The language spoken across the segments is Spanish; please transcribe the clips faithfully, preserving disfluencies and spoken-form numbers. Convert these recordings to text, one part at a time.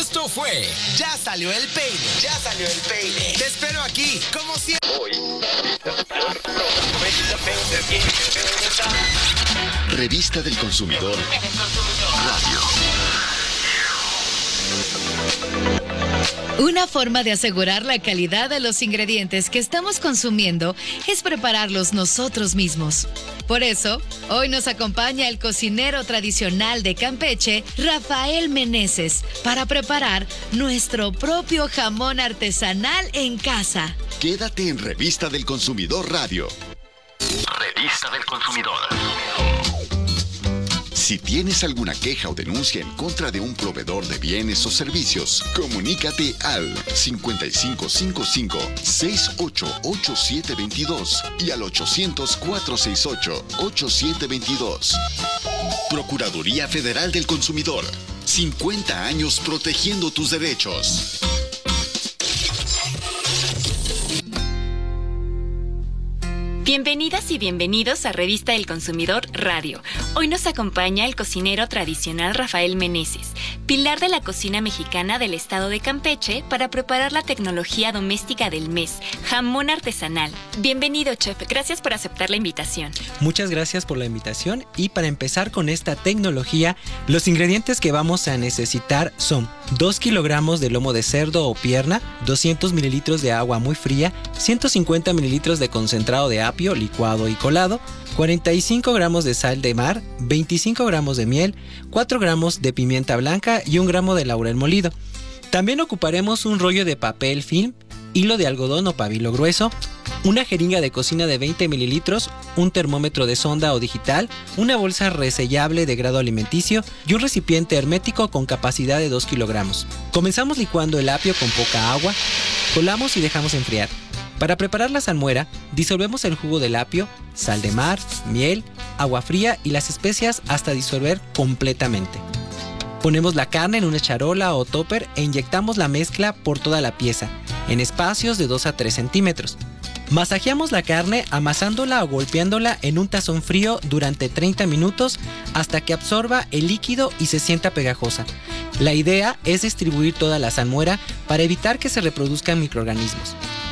Esto fue Ya salió el peine. Ya salió el peine. Te espero aquí, como siempre. Hoy. Revista del Consumidor Radio. Una forma de asegurar la calidad de los ingredientes que estamos consumiendo es prepararlos nosotros mismos. Por eso, hoy nos acompaña el cocinero tradicional de Campeche, Rafael Meneses, para preparar nuestro propio jamón artesanal en casa. Quédate en Revista del Consumidor Radio. Revista del Consumidor. Si tienes alguna queja o denuncia en contra de un proveedor de bienes o servicios, comunícate al cincuenta y cinco cincuenta y cinco, sesenta y ocho, ochenta y siete veintidós y al ochocientos, cuatrocientos sesenta y ocho, ochenta y siete veintidós. Procuraduría Federal del Consumidor. cincuenta años protegiendo tus derechos. Bienvenidas y bienvenidos a Revista del Consumidor Radio. Hoy nos acompaña el cocinero tradicional Rafael Meneses, pilar de la cocina mexicana del estado de Campeche, para preparar la tecnología doméstica del mes, jamón artesanal. Bienvenido, chef. Gracias por aceptar la invitación. Muchas gracias por la invitación. Y para empezar con esta tecnología, los ingredientes que vamos a necesitar son dos kilogramos de lomo de cerdo o pierna, doscientos mililitros de agua muy fría, ciento cincuenta mililitros de concentrado de apio licuado y colado, cuarenta y cinco gramos de sal de mar, veinticinco gramos de miel, cuatro gramos de pimienta blanca y un gramo de laurel molido. También ocuparemos un rollo de papel film, hilo de algodón o pabilo grueso, una jeringa de cocina de veinte mililitros, un termómetro de sonda o digital, una bolsa resellable de grado alimenticio y un recipiente hermético con capacidad de dos kilogramos. Comenzamos licuando el apio con poca agua, colamos y dejamos enfriar. Para preparar la salmuera, disolvemos el jugo del apio, sal de mar, miel, agua fría y las especias hasta disolver completamente. Ponemos la carne en una charola o topper e inyectamos la mezcla por toda la pieza, en espacios de dos a tres centímetros. Masajeamos la carne amasándola o golpeándola en un tazón frío durante treinta minutos hasta que absorba el líquido y se sienta pegajosa. La idea es distribuir toda la salmuera para evitar que se reproduzcan microorganismos.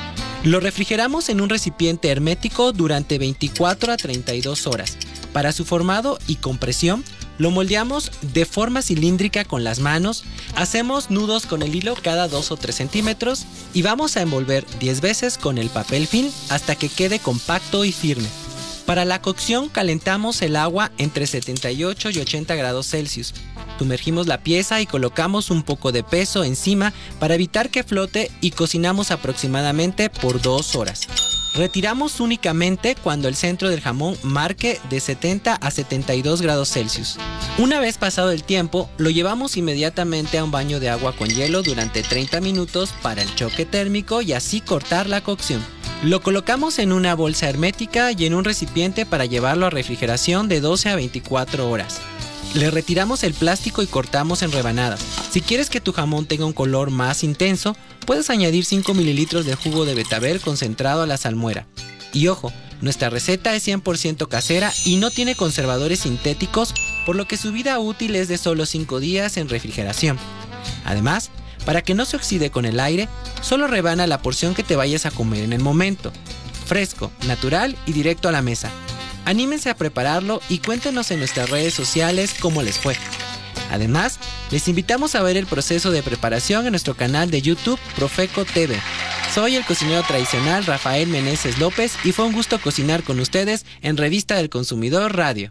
Lo refrigeramos en un recipiente hermético durante veinticuatro a treinta y dos horas. Para su formado y compresión, lo moldeamos de forma cilíndrica con las manos, hacemos nudos con el hilo cada dos o tres centímetros y vamos a envolver diez veces con el papel film hasta que quede compacto y firme. Para la cocción calentamos el agua entre setenta y ocho y ochenta grados Celsius. Sumergimos la pieza y colocamos un poco de peso encima para evitar que flote y cocinamos aproximadamente por dos horas. Retiramos únicamente cuando el centro del jamón marque de setenta a setenta y dos grados Celsius. Una vez pasado el tiempo, lo llevamos inmediatamente a un baño de agua con hielo durante treinta minutos para el choque térmico y así cortar la cocción. Lo colocamos en una bolsa hermética y en un recipiente para llevarlo a refrigeración de doce a veinticuatro horas. Le retiramos el plástico y cortamos en rebanadas. Si quieres que tu jamón tenga un color más intenso, puedes añadir cinco mililitros de jugo de betabel concentrado a la salmuera. Y ojo, nuestra receta es cien por ciento casera y no tiene conservadores sintéticos, por lo que su vida útil es de solo cinco días en refrigeración. Además, para que no se oxide con el aire, solo rebana la porción que te vayas a comer en el momento. Fresco, natural y directo a la mesa. Anímense a prepararlo y cuéntenos en nuestras redes sociales cómo les fue. Además, les invitamos a ver el proceso de preparación en nuestro canal de YouTube Profeco T V. Soy el cocinero tradicional Rafael Meneses López y fue un gusto cocinar con ustedes en Revista del Consumidor Radio.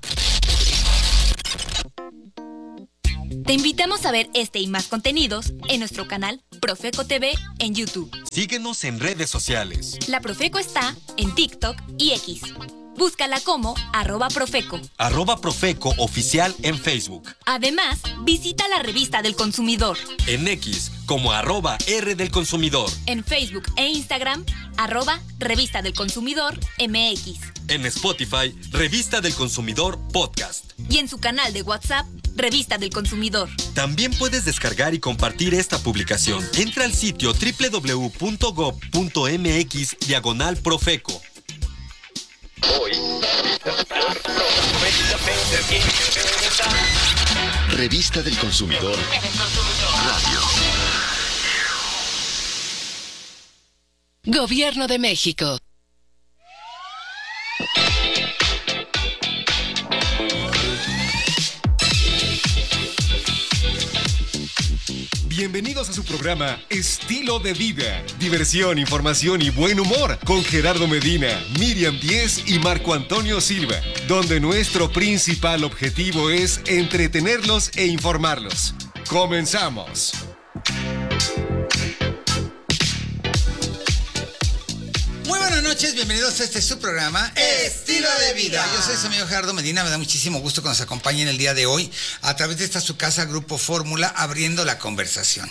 Te invitamos a ver este y más contenidos en nuestro canal Profeco T V en YouTube. Síguenos en redes sociales. La Profeco está en TikTok y X. Búscala como arroba Profeco. Arroba Profeco Oficial en Facebook. Además, visita la Revista del Consumidor. En X como arroba R del Consumidor. En Facebook e Instagram, arroba Revista del Consumidor M X. En Spotify, Revista del Consumidor Podcast. Y en su canal de WhatsApp, Revista del Consumidor. También puedes descargar y compartir esta publicación. Entra al sitio doble u doble u doble u punto gob punto m x diagonal Profeco. Hoy. Revista del Consumidor. Radio. Gobierno de México. Bienvenidos a su programa Estilo de Vida. Diversión, información y buen humor con Gerardo Medina, Miriam Díez y Marco Antonio Silva, donde nuestro principal objetivo es entretenerlos e informarlos. ¡Comenzamos! Muy buenas noches, bienvenidos a este su programa Estilo de Vida. Yo soy su amigo Gerardo Medina, me da muchísimo gusto que nos acompañen el día de hoy a través de esta su casa Grupo Fórmula, abriendo la conversación.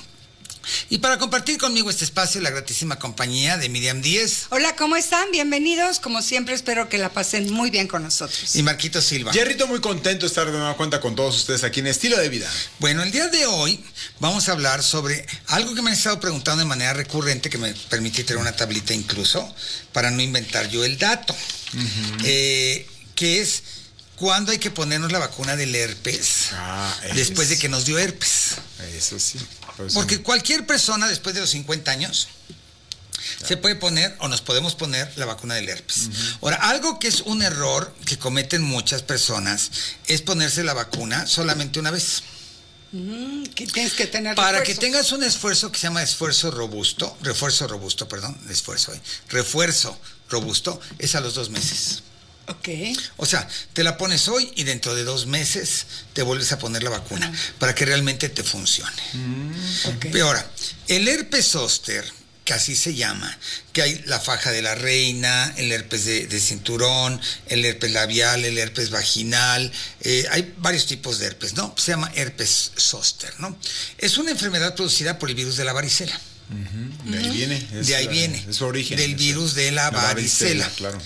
Y para compartir conmigo este espacio, la gratísima compañía de Miriam Díez. Hola, ¿cómo están? Bienvenidos. Como siempre, espero que la pasen muy bien con nosotros. Y Marquito Silva. Jerrito, muy contento de estar de nueva cuenta con todos ustedes aquí en Estilo de Vida. Bueno, el día de hoy vamos a hablar sobre algo que me han estado preguntando de manera recurrente, que me permití tener una tablita incluso, para no inventar yo el dato, uh-huh. eh, que es cuándo hay que ponernos la vacuna del herpes, ah, después de que nos dio herpes. Eso sí. Pues Porque cualquier persona después de los cincuenta años claro. se puede poner o nos podemos poner la vacuna del herpes. Uh-huh. Ahora, algo que es un error que cometen muchas personas es ponerse la vacuna solamente una vez. Uh-huh. Que tienes que tener Para refuerzos. que tengas un esfuerzo que se llama esfuerzo robusto, refuerzo robusto, perdón, esfuerzo, eh, refuerzo robusto, es a los dos meses. Ok. O sea, te la pones hoy y dentro de dos meses te vuelves a poner la vacuna uh-huh. para que realmente te funcione. Mm, okay. Pero ahora, el herpes zóster, que así se llama, que hay la faja de la reina, el herpes de, de cinturón, el herpes labial, el herpes vaginal, eh, hay varios tipos de herpes, ¿no? Se llama herpes zóster, ¿no? Es una enfermedad producida por el virus de la varicela. Uh-huh. De ahí viene. Es de ahí la, viene. Es su origen. Del virus de la, la varicela. varicela. Claro.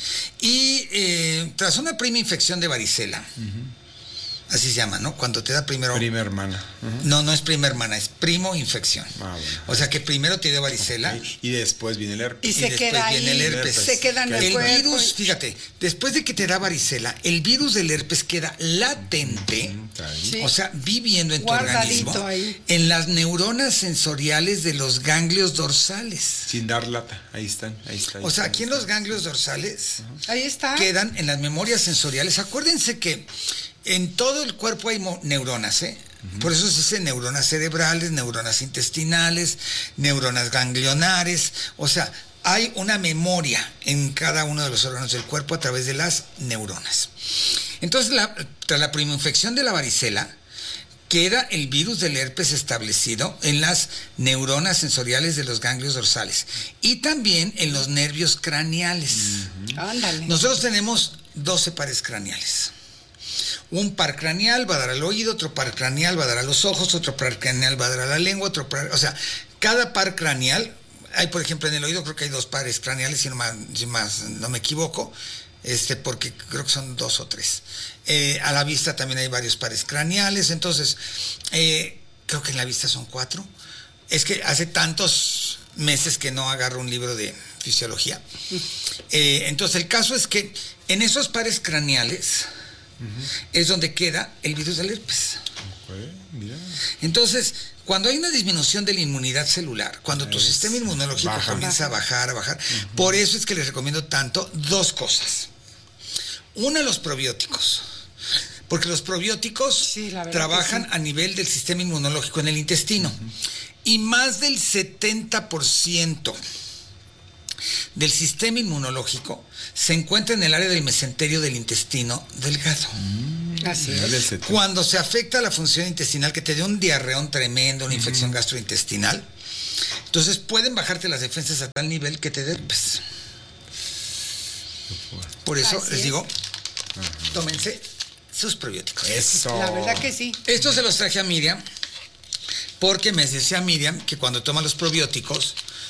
Y eh, tras una prima infección de varicela, uh-huh. así se llama, ¿no? Cuando te da primero... Prima hermana. Uh-huh. No, no es prima hermana, es primo infección. Ah, bueno. O sea que primero te dio varicela. Okay. Y después viene el herpes. Y, se y después queda viene ahí, el herpes. Se queda en el, el cuerpo. virus, fíjate, después de que te da varicela, el virus del herpes queda latente, sí. o sea, viviendo en Guardadito tu organismo, ahí. en las neuronas sensoriales de los ganglios dorsales. Sin dar lata, ahí están, ahí está. Ahí o sea, está, aquí en los ganglios dorsales, uh-huh. ahí está. quedan en las memorias sensoriales. Acuérdense que en todo el cuerpo hay mo- neuronas, ¿eh? Uh-huh. Por eso se dice neuronas cerebrales, neuronas intestinales, neuronas ganglionares. O sea, hay una memoria en cada uno de los órganos del cuerpo a través de las neuronas. Entonces, la, tras la primoinfección de la varicela, queda el virus del herpes establecido en las neuronas sensoriales de los ganglios dorsales y también en los nervios craneales. Uh-huh. Ándale. Nosotros tenemos doce pares craneales. Un par craneal va a dar al oído, otro par craneal va a dar a los ojos, otro par craneal va a dar a la lengua, otro par, o sea, cada par craneal, hay por ejemplo en el oído creo que hay dos pares craneales, si no, más, si más no me equivoco, este, porque creo que son dos o tres. Eh, a la vista también hay varios pares craneales, entonces, eh, creo que en la vista son cuatro. Es que hace tantos meses que no agarro un libro de fisiología. Eh, entonces el caso es que en esos pares craneales, uh-huh. es donde queda el virus del herpes. Okay, mira. Entonces, cuando hay una disminución de la inmunidad celular, cuando tu es, sistema inmunológico baja, comienza baja. a bajar, a bajar, uh-huh. por eso es que les recomiendo tanto dos cosas. Una, los probióticos. Porque los probióticos sí, trabajan sí. a nivel del sistema inmunológico en el intestino. Uh-huh. Y más del setenta por ciento del sistema inmunológico se encuentra en el área del mesenterio del intestino delgado. Mm, Así es. Cuando se afecta la función intestinal, que te dé un diarreón tremendo, una infección mm. gastrointestinal, entonces pueden bajarte las defensas a tal nivel que te dé herpes. Por eso Así les es. digo, uh-huh. tómense sus probióticos. Eso. La verdad que sí. Esto se los traje a Miriam, porque me decía Miriam que cuando toma los probióticos,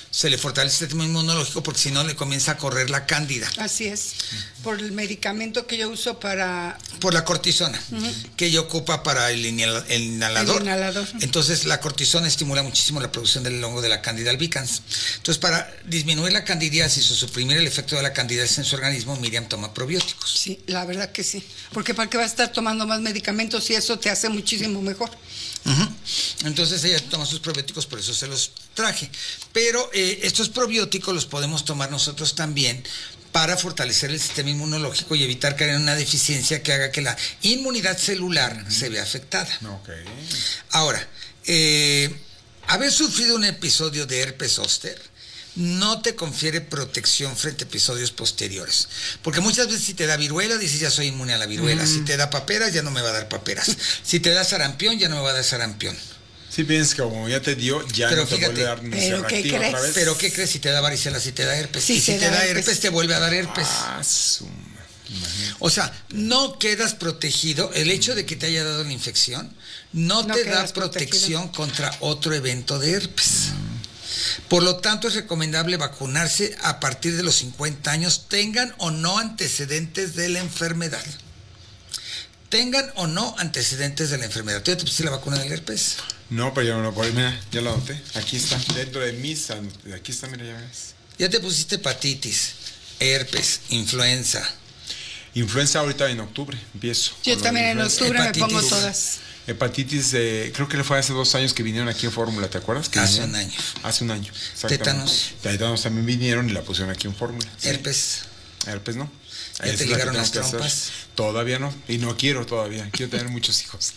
se le fortalece el sistema inmunológico porque si no le comienza a correr la cándida. Así es. Por el medicamento que yo uso para... Por la cortisona, uh-huh. que ella ocupa para el, inhal- el inhalador. El inhalador. Entonces la cortisona estimula muchísimo la producción del hongo de la Candida albicans. Entonces para disminuir la candidiasis o suprimir el efecto de la candidiasis en su organismo, Miriam toma probióticos. Sí, la verdad que sí. Porque ¿para qué va a estar tomando más medicamentos si eso te hace muchísimo mejor? Uh-huh. Entonces ella toma sus probióticos, por eso se los traje. Pero eh, estos probióticos los podemos tomar nosotros también para fortalecer el sistema inmunológico y evitar caer en una deficiencia que haga que la inmunidad celular uh-huh. se vea afectada. Okay. Ahora, eh, haber sufrido un episodio de herpes zóster no te confiere protección frente a episodios posteriores. Porque muchas veces si te da viruela, dices ya soy inmune a la viruela. Mm. Si te da paperas, ya no me va a dar paperas. Si te da sarampión, ya no me va a dar sarampión. Si piensas que como ya te dio, ya pero no te fíjate, vuelve a dar ni ¿pero qué crees? otra vez. Pero ¿qué crees si te da varicela, si te da herpes? Sí, y si te te da da herpes. herpes, te vuelve a dar herpes. Ah, suma. Imagínate. O sea, no quedas protegido. El hecho de que te haya dado la infección no, no te da protección protegido. Contra otro evento de herpes. Mm. Por lo tanto, es recomendable vacunarse a partir de los cincuenta años, tengan o no antecedentes de la enfermedad. Tengan o no antecedentes de la enfermedad. ¿Tú ya te pusiste la vacuna del herpes? No, pero ya no lo puedo. Mira, ya lo anoté. Aquí está, dentro de mis. Aquí está, mira, ya ves. Ya te pusiste hepatitis, herpes, influenza. Influenza ahorita en octubre, empiezo. Yo también en octubre hepatitis. Me pongo todas. Hepatitis, eh, creo que le fue hace dos años que vinieron aquí en Fórmula, ¿te acuerdas? Que hace vinieron? un año. Hace un año. Tétanos. Tétanos también vinieron y la pusieron aquí en Fórmula. Herpes. Sí. Herpes no. ¿Ya te ligaron las trompas? Todavía no. Y no quiero todavía. Quiero tener muchos hijos.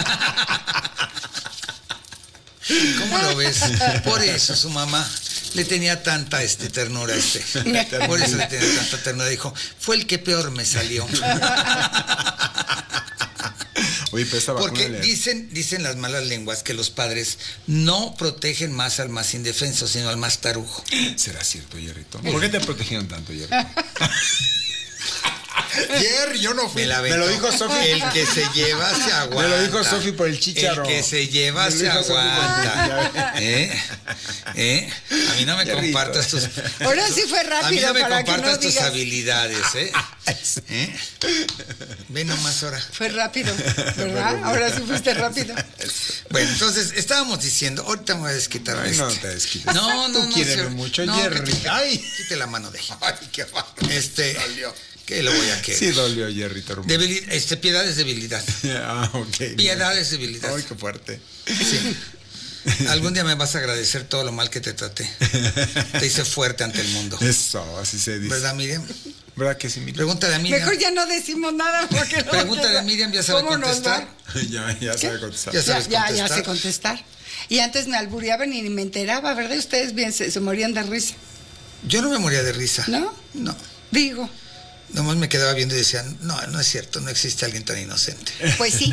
¿Cómo lo ves? Por eso su mamá le tenía tanta este, ternura a este. Por eso le tenía tanta ternura. Dijo, fue el que peor me salió. Oye, pero esta vacuna porque le... dicen, dicen las malas lenguas que los padres no protegen más al más indefenso, sino al más tarujo. ¿Será cierto, Jerrito? ¿Por qué te protegieron tanto, Jerrito? Jerry, yo no fui. Me, me lo dijo Sofi. El que se lleva se aguanta. Me lo dijo Sofi por el chícharo. El que se lleva se aguanta. ¿Eh? ¿Eh? A mí no me Jerrito. Compartas tus... Ahora sí fue rápido. A mí no me para compartas que no tus digas... habilidades, ¿eh? ¿Eh? Ve nomás ahora. Fue rápido, ¿verdad? Ahora sí fuiste rápido. Bueno, entonces, estábamos diciendo, ahorita me voy a desquitar a este. No te desquites. No, no, Tú no. Quíreme no, mucho, no, Jerry. Quite, Ay. Quite la mano de Ay, qué barro. Este... Dolió. ¿Qué lo voy a querer? Sí dolió, Jerrito. Debil, este, piedad es debilidad. Ah, ok. Piedad es debilidad. Ay, qué fuerte. Sí. Algún día me vas a agradecer todo lo mal que te traté. Te hice fuerte ante el mundo. Eso, así se dice. ¿Verdad, Miriam? ¿Verdad que sí, Miriam? Pregúntale a Miriam. Mejor ya no decimos nada porque no. Pregúntale a Miriam, ya sabe contestar. ya, ya sabe contestar. Ya sabes ya, contestar. Ya, ya sé contestar. Y antes me albureaban y ni me enteraba, ¿verdad? Ustedes bien se, se morían de risa. Yo no me moría de risa. ¿No? No. Digo. Nomás me quedaba viendo y decía, no, no es cierto, no existe alguien tan inocente. Pues sí.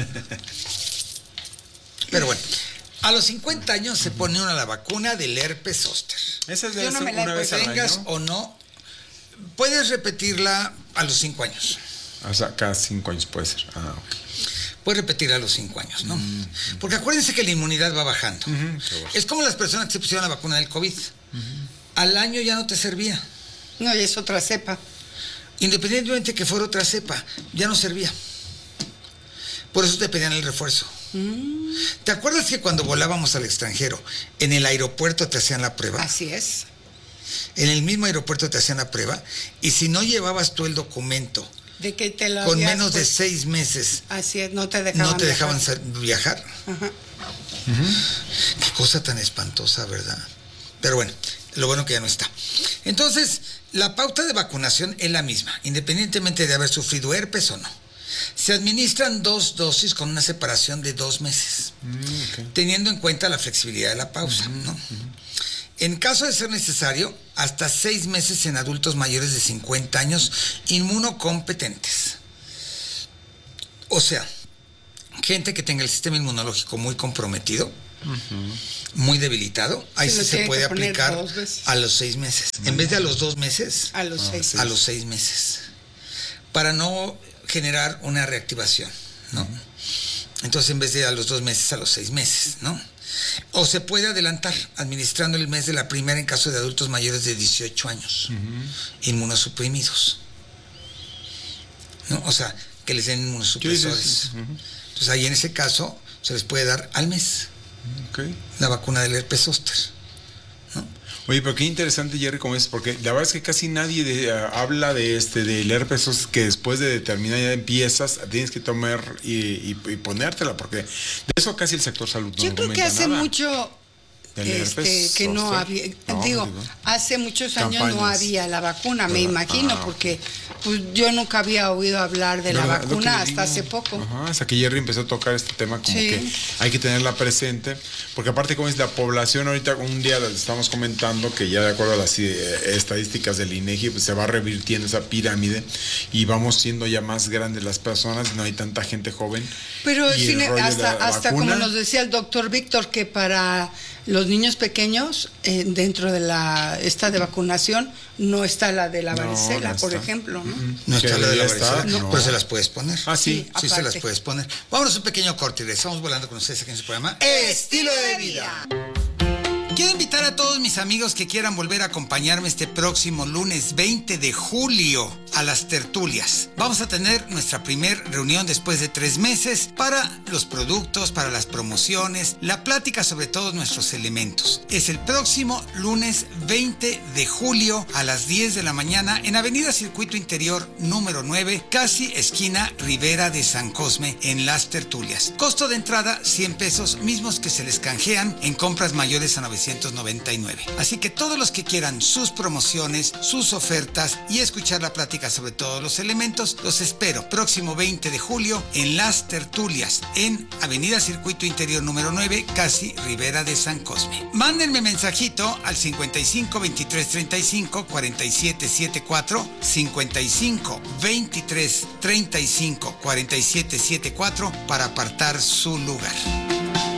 Pero bueno, a los cincuenta años se pone una la vacuna del herpes zóster. Esa es de Yo no me la una vez al tengas año. o no, puedes repetirla a los cinco años. O sea, cada cinco años puede ser. Ah, ok. Puedes repetirla a los cinco años, ¿no? Mm-hmm. Porque acuérdense que la inmunidad va bajando. Mm-hmm. Es como las personas que se pusieron la vacuna del COVID. Mm-hmm. Al año ya no te servía. No, y es otra cepa. Independientemente que fuera otra cepa, ya no servía. Por eso te pedían el refuerzo. Mm. ¿Te acuerdas que cuando volábamos al extranjero, en el aeropuerto te hacían la prueba? Así es. En el mismo aeropuerto te hacían la prueba, y si no llevabas tú el documento de que te lo con menos pues, de seis meses, así es, no te dejaban, no te dejaban viajar. viajar. Ajá. Uh-huh. Qué cosa tan espantosa, ¿verdad? Pero bueno, lo bueno que ya no está. Entonces, la pauta de vacunación es la misma, independientemente de haber sufrido herpes o no. Se administran dos dosis con una separación de dos meses, mm, okay. teniendo en cuenta la flexibilidad de la pausa, uh-huh, ¿no? Uh-huh. En caso de ser necesario, hasta seis meses en adultos mayores de cincuenta años inmunocompetentes. O sea, gente que tenga el sistema inmunológico muy comprometido, uh-huh. muy debilitado, ahí sí se puede aplicar a los seis meses. Uh-huh. En vez de a los dos meses, a los, seis. a los seis meses. Para no generar una reactivación, ¿no? Uh-huh. Entonces, en vez de a los dos meses, a los seis meses, ¿no? O se puede adelantar administrando el mes de la primera en caso de adultos mayores de dieciocho años, uh-huh. inmunosuprimidos, ¿no? O sea, que les den inmunosupresores. Uh-huh. Entonces, ahí en ese caso se les puede dar al mes okay. la vacuna del herpes zóster. Oye, pero qué interesante, Jerry, como es, porque la verdad es que casi nadie de, uh, habla de este del herpes, que después de determinada edad empiezas, tienes que tomar y, y, y ponértela, porque de eso casi el sector salud no Yo creo que hace nada. mucho este, que no había, no, digo, digo, hace muchos años campañas. No había la vacuna, me imagino, ah, porque pues yo nunca había oído hablar de la, la vacuna hasta digo, hace poco. Ajá, hasta que Jerry empezó a tocar este tema, como sí. que hay que tenerla presente, porque aparte como es la población, ahorita un día estamos comentando que ya de acuerdo a las estadísticas del INEGI, pues se va revirtiendo esa pirámide y vamos siendo ya más grandes las personas, no hay tanta gente joven. Pero sin, hasta, hasta como nos decía el doctor Víctor, que para los niños pequeños, eh, dentro de la esta de vacunación, no está la de la varicela, no, no por ejemplo, ¿no? No está la de la varicela, no. No. Pero se las puedes poner. Ah, sí. Sí, sí se las puedes poner. Vámonos a un pequeño corte y estamos volando con ustedes aquí en su programa Estilo de Vida. Quiero invitar a todos mis amigos que quieran volver a acompañarme este próximo lunes veinte de julio a las tertulias. Vamos a tener nuestra primer reunión después de tres meses para los productos, para las promociones, la plática sobre todos nuestros elementos. Es el próximo lunes veinte de julio a las diez de la mañana en Avenida Circuito Interior número nueve, casi esquina Rivera de San Cosme, en las tertulias. Costo de entrada cien pesos, mismos que se les canjean en compras mayores a novecientos noventa y nueve. Así que todos los que quieran sus promociones, sus ofertas y escuchar la plática sobre todos los elementos, los espero próximo veinte de julio en las tertulias en Avenida Circuito Interior número nueve, casi Rivera de San Cosme. Mándenme mensajito al cincuenta y cinco veintitrés treinta y cinco cuarenta y siete setenta y cuatro, cincuenta y cinco veintitrés treinta y cinco cuarenta y siete setenta y cuatro para apartar su lugar.